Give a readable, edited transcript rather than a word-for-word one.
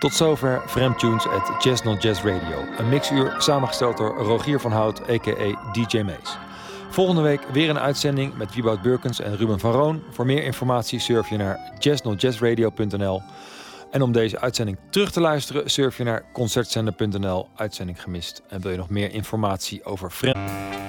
Tot zover Fremtunes at Jazz Not Jazz Radio. Een mixuur samengesteld door Rogier van Hout, a.k.a. DJ Mees. Volgende week weer een uitzending met Wieboud Burkens en Ruben van Roon. Voor meer informatie surf je naar jazznotjazzradio.nl. En om deze uitzending terug te luisteren, surf je naar concertzender.nl. Uitzending gemist. En wil je nog meer informatie over